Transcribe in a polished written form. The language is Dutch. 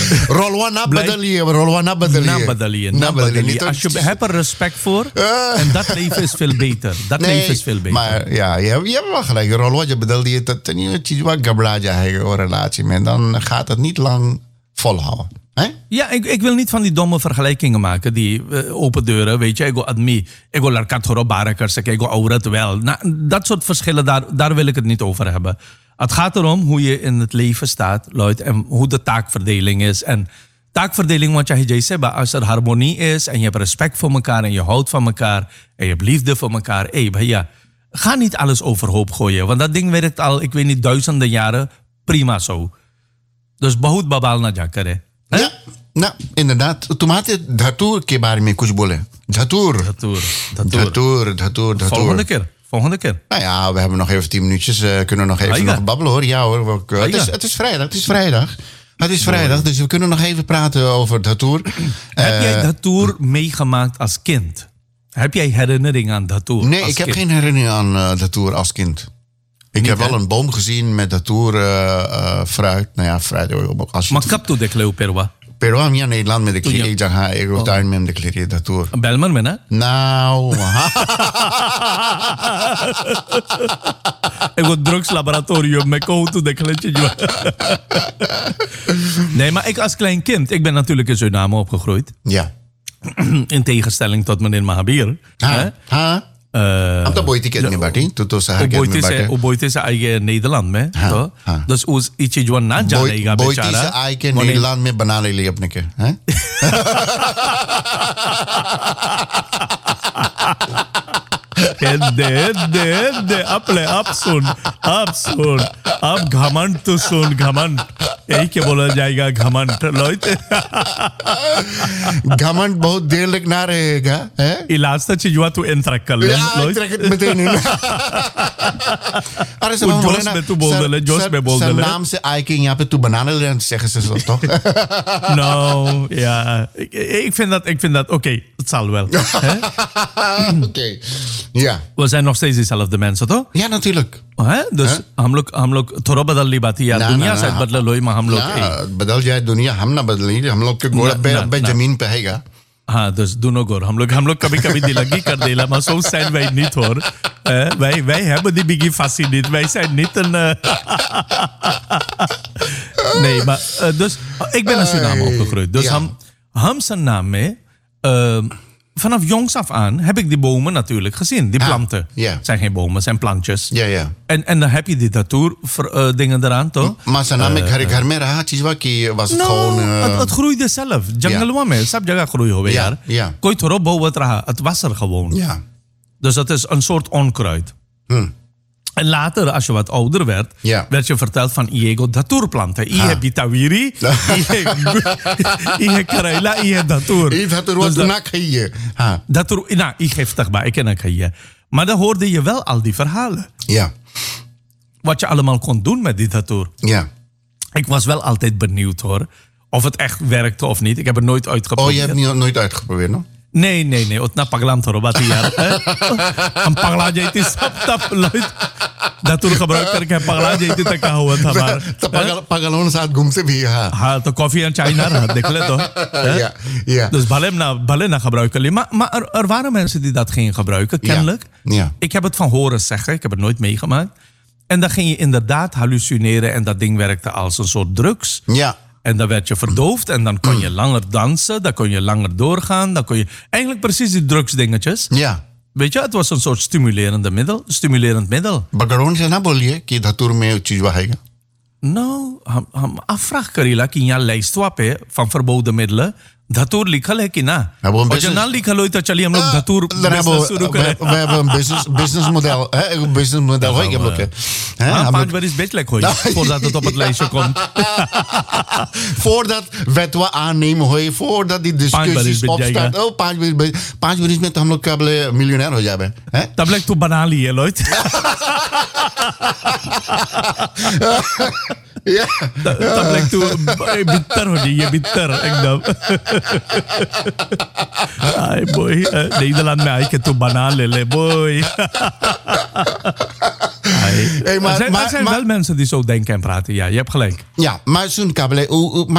Rolwana badalië. Als je hebt er respect voor. En dat leven is veel beter. Maar ja, je hebt wel gelijk. Rolwana badalië, dat is niet wat gablaja een relatie. Maar dan gaat het niet lang volhouden. Ja, ik wil niet van die domme vergelijkingen maken. Die open deuren, weet je. Ik go admi. Ik go larkat horo barakers. Ik go auret wel. Nou, dat soort verschillen, daar wil ik het niet over hebben. Het gaat erom hoe je in het leven staat, Lloyd. En hoe de taakverdeling is. En taakverdeling, wat jij zei, als er harmonie is. En je hebt respect voor elkaar. En je houdt van elkaar. En je hebt liefde voor elkaar. Ga niet alles overhoop gooien. Want dat ding werkt al, ik weet niet, duizenden jaren. Prima zo. Dus behoud babal na jakare. Ja, nou, inderdaad. Tomate dhatur ke baare mein kuch bole. Dhatur. Volgende keer. Nou ja, we hebben nog even 10 minuutjes. Kunnen we nog even babbelen hoor. Ja hoor. Het is vrijdag. Dus we kunnen nog even praten over dhatur. Heb jij dhatur meegemaakt als kind? Heb jij herinnering aan dhatur? Nee, ik heb geen herinnering aan dhatur als kind. Ik heb wel een boom gezien met dhatur fruit. Nou ja, fruit. Maar kapto de kleu perwa? Perwa minha Nederland met de kleur. Ik dacht, ik wil daar met de kleur dhatur. Belmer men, hè? Nou. Ik word drugslaboratorium met koud de kletje. Nee, maar ik als klein kind, ik ben natuurlijk in Suriname opgegroeid. Ja. In tegenstelling tot meneer Mahabir. Amta boy tiket ni bati to sa haket ni bati boy te sa ai Nederland में तो dus उस इच्छे जो ना जानेगा बेचारा बोई से आई के नीदरलैंड में बना ले अपने के हैं दे अपने आप सुन अब घमंड तो सुन घमंड यही क्या बोला जाएगा घमंड लॉयड घमंड बहुत देर तक ना रहेगा है इलाज तो चीज़ हुआ तू इंतरक कर ले लॉयड अरे जोश में तू बोल दे जोश में बोल दे नाम से आए कि यहाँ पे तू बनाने ले zeggen ze zo toch nou ja ik vind dat oké het zal wel oké ja we zijn nog steeds dezelfde mensen toch ja natuurlijk dus हम लोग थोड़ा बदल ली बात यार दुनिया शायद बदल लोई में हम लोग बदल जाए दुनिया हम ना बदलेंगे हम लोग के गोड़ पे जमीन पे हैगा हाँ dus doe goor हम लोग कभी दिलगी कर देला maar zo zijn wij niet hoor wij hebben die biggie fassie niet wij zijn niet een nee maar dus ik ben in Suriname opgegroeid dus ham zijn naam mee vanaf jongs af aan heb ik die bomen natuurlijk gezien. Die planten. Zijn geen bomen, het zijn plantjes. Ja. En dan heb je die dhatur dingen eraan, toch? Maar zijn naam घर में रहा चीज was het gewoon... Het groeide zelf. Jungle में सब जगह groeien होवे यार. कोई थोड़ा बहुत रहा. Het was er gewoon. Ja. Dus dat is een soort onkruid. En later, als je wat ouder werd, werd je verteld van Iego dhatur planten. Ie bitawiri, Ie karela, Ie dhatur. Ie dhatur wat na khaye. Dhatur, nou, Ie giftig ba, ik ken khaye. Maar dan hoorde je wel al die verhalen. Ja. Wat je allemaal kon doen met die dhatur. Ja. Ik was wel altijd benieuwd hoor. Of het echt werkte of niet. Ik heb het nooit uitgeprobeerd. Oh, je hebt nooit uitgeprobeerd, no? Nee. Utna paglam thoro bati yaar. हम पगला जाती सब तब धातुर खबर करके पगला जाती तक कहा हुआ था हमारा तो पगलों के साथ घूमते भी हाँ तो कॉफी और चाय ना रहा देख ले तो dus भले ना gebruiken maar er waren mensen die dat gingen gebruiken kennelijk. Ik heb het van horen zeggen, ik heb het nooit meegemaakt. En dan ging je inderdaad hallucineren en dat ding werkte als een soort drugs. Ja. En dan werd je verdoofd en dan kon je langer dansen, dan kon je langer doorgaan, dan kon je... Eigenlijk precies die drugsdingetjes. Ja. Weet je, het was een soort stimulerend middel. Bagaron se na bolie ki dhatur mein cheez wahega. Nou, हम afvraag करेला कि यहाँ lijstवा पे van verboden middelen धातुर लिखल है कि ना और जब ना लिखल हो तो चलिए हम लोग धातुर बिजनेस शुरू करें we hebben een business model een business model hoor ik heb ook 5 jaar is beter hoor voordat het op het lijstje komt voordat wet we aannemen hoor voordat die discussies opstaan 5 jaar met हम लोग कब miljonair हो जावे हैं तब लग तू बना लिए Lloyd Ja. तब लग तू बित्तर हो जाइए बित्तर एकदम आई boy Nederland में आई के तू बना ले boy er zijn wel mensen die zo denken en praten ja je hebt gelijk ja maar zo'n kabel